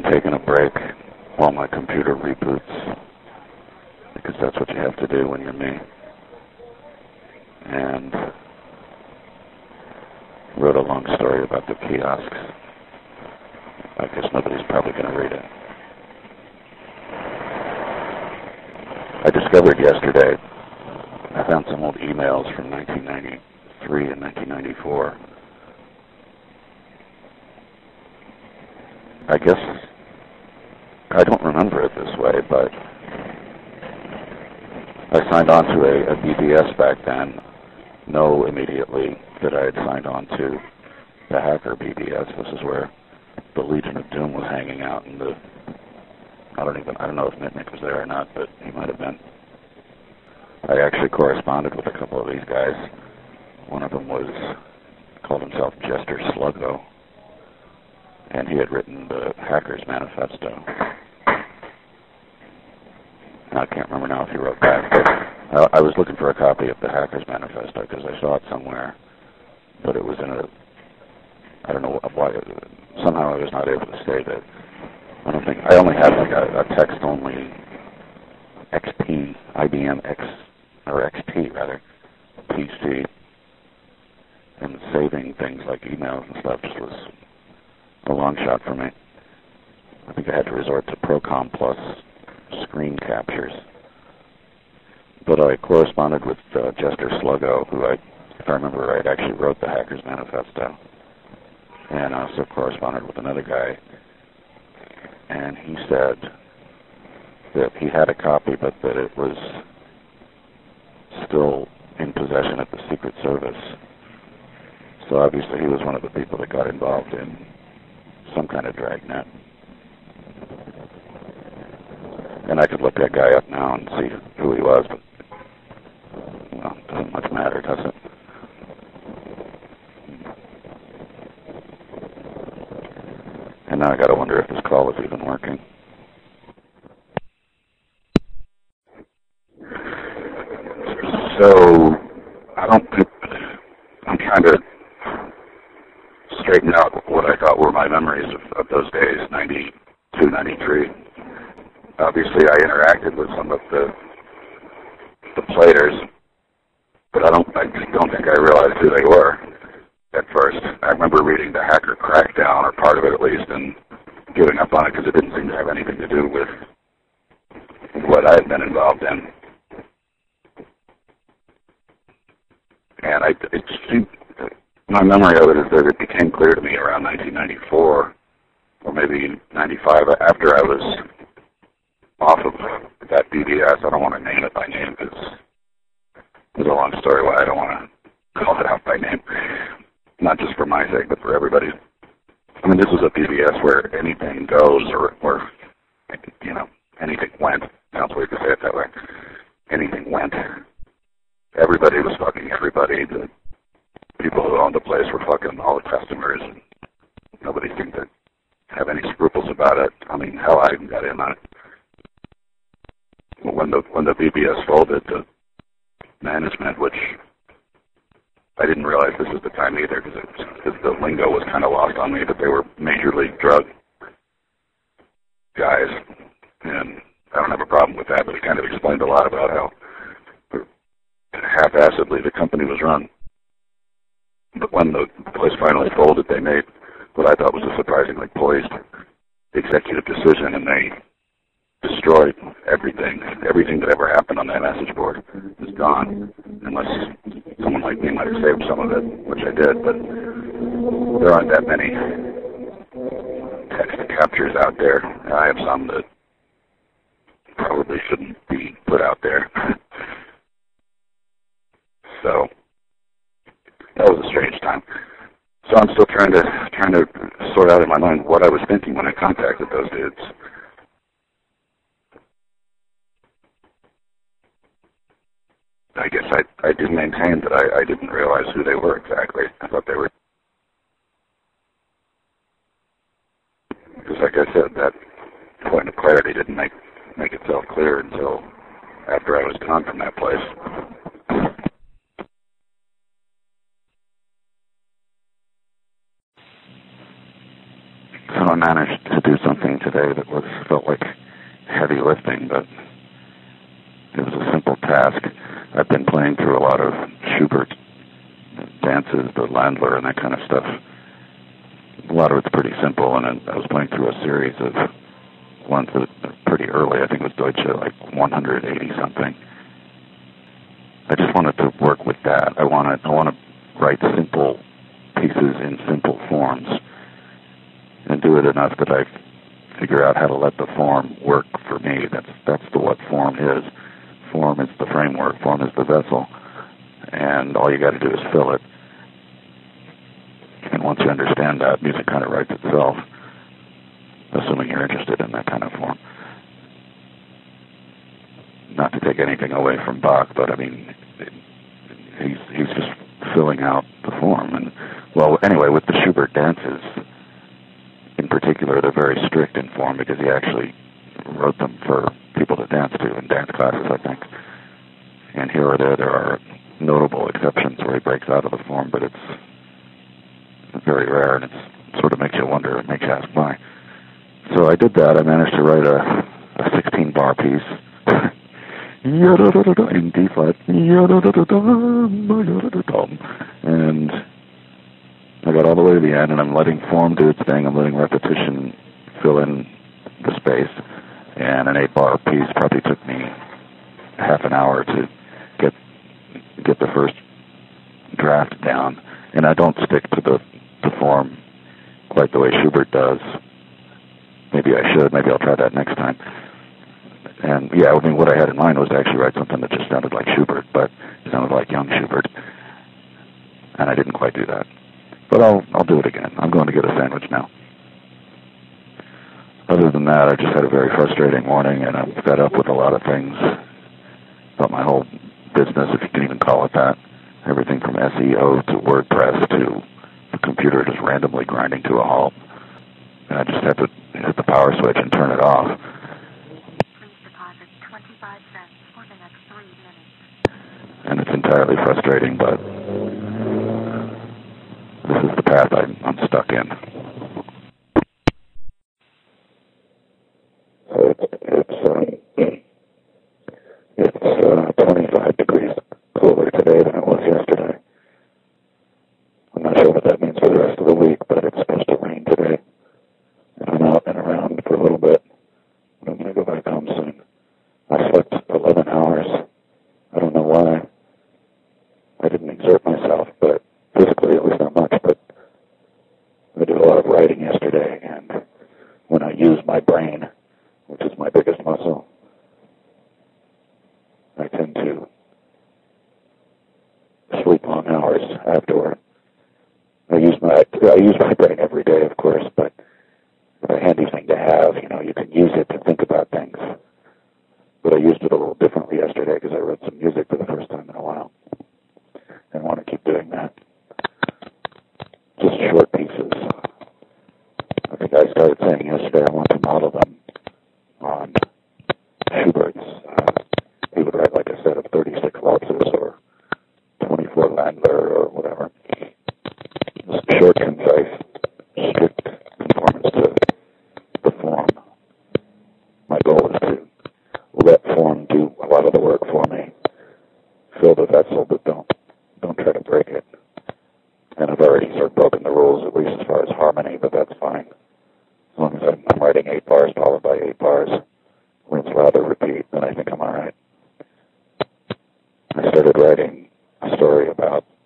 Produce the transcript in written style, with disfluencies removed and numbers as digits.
taking a break while my computer reboots, because that's what you have to do when you're me. And wrote a long story about the kiosks. I guess nobody's probably going to read it. I discovered yesterday, I found some old emails from 1993 and 1994. I guess I don't remember it this way, but I signed on to a BBS back then, know immediately that I had signed on to the Hacker BBS. This is where the Legion of Doom was hanging out, and I don't know if Mitnick was there or not, but he might have been. I actually corresponded with a couple of these guys. One of them called himself Jester Sluggo, and he had written the Hacker's Manifesto. I can't remember now if he wrote back, but I was looking for a copy of the Hacker's Manifesto because I saw it somewhere, but it was in I don't know why, somehow I was not able to save it. I only had like a text-only XP, IBM XP rather, PC, and saving things like emails and stuff just was a long shot for me. I think I had to resort to Procom Plus screen captures. But I corresponded with Jester Sluggo, who if I remember right, actually wrote the Hacker's Manifesto. And I also corresponded with another guy, and he said that he had a copy, but that it was still in possession at the Secret Service. So obviously he was one of the people that got involved in some kind of dragnet. And I could look that guy up now and see who he was, but well, it doesn't much matter, does it? And now I gotta wonder if this call is even working. So, I'm trying to straighten out what I thought were my memories of those days, 92, 93. Obviously, I interacted with some of the players, but I don't think I realized who they were at first. I remember reading the Hacker Crackdown, or part of it at least, and giving up on it because it didn't seem to have anything to do with what I had been involved in. And it seemed, my memory of it is that it became clear to me around 1994, or maybe 95, after I was off of that BBS. I don't want to name it by name because there's a long story why I don't want to call it out by name. Not just for my sake, but for everybody's. I mean, this was a BBS where anything goes, or anything went. Sounds weird to say it that way. Anything went. Everybody was fucking everybody. The people who owned the place were fucking all the customers. And nobody seemed to have any scruples about it. I mean, hell, I even got in on it. When the BBS folded, the management, which I didn't realize this was the time either, because the lingo was kind of lost on me, but they were major league drug guys, and I don't have a problem with that, but it kind of explained a lot about how half-assedly the company was run. But when the place finally folded, they made what I thought was a surprisingly poised executive decision, and they destroyed everything. Everything that ever happened on that message board is gone, unless someone like me might have saved some of it, which I did, but there aren't that many text captures out there. I have some that probably shouldn't be put out there. So that was a strange time. So I'm still trying to sort out in my mind what I was thinking when I contacted those dudes. I guess I did maintain that I didn't realize who they were exactly. I thought they were, because like I said, that point of clarity didn't make itself clear until after I was gone from that place. I managed to do something today that felt like heavy lifting, but it was a simple task. I've been playing through a lot of Schubert dances, the Landler and that kind of stuff. A lot of it's pretty simple, and I was playing through a series of ones that are pretty early. I think it was Deutsche, like 180-something. I just wanted to work with that. I want to write simple pieces in simple forms and do it enough that I figure out how to let the form work for me. That's what form is. Form is the framework. Form is the vessel. And all you got to do is fill it. And once you understand that, music kind of writes itself, assuming you're interested in that kind of form. Not to take anything away from Bach, but I mean, he's just filling out the form. And well, anyway, with the Schubert dances, in particular, they're very strict in form because he actually wrote them for people to dance to in dance classes, I think. And here or there are notable exceptions where he breaks out of the form, but it's very rare, and it sort of makes you wonder, it makes you ask why. So I did that. I managed to write a 16-bar piece in D flat, and I got all the way to the end, and I'm letting form do its thing. I'm letting repetition fill in the space, and an 8-bar piece probably took me half an hour to get the first draft down. And I don't stick to the form quite the way Schubert does. Maybe I should. Maybe I'll try that next time. And yeah, I mean, what I had in mind was to actually write something that just sounded like Schubert, but it sounded like young Schubert. And I didn't quite do that. But I'll do it again. I'm going to get a sandwich now. Other than that, I just had a very frustrating morning, and I'm fed up with a lot of things about my whole business, if you can even call it that. Everything from SEO to WordPress to the computer just randomly grinding to a halt. And I just had to hit the power switch and turn it off. Please deposit 25 cents for the next 3 minutes. And it's entirely frustrating, but this is the path I'm stuck in. So it's 25 degrees cooler today than it was yesterday. I'm not sure what that means for the rest of the week, but it's supposed to rain today. And I'm out and around for a little bit. But I'm going to go back home soon. I slept 11 hours. I don't know why. I didn't exert myself, but physically at least not much. But I did a lot of writing yesterday, and when I use my brain, which is my biggest muscle, I tend to sleep long hours afterward. I use my brain every day, of course, but it's a handy thing to have. You know, you can use it to think about things. But I used it a little differently yesterday because I wrote some music for the first time in a while, and I want to keep doing that. Just short pieces. I think I started saying yesterday I want to model them on Schubert's. He would write, like I said, of 36 waltzes or 24 Landler or whatever. Just short, concise, strict conformance to the form. My goal is to let form do a lot of the work for me. Fill the vessel, but don't try to break it. And I've already sort of broken the rules, at least as far as harmony, but that's fine. As long as I'm writing 8 bars followed by 8 bars, rinse, lather, repeat, then I think I'm all right. I started writing a story about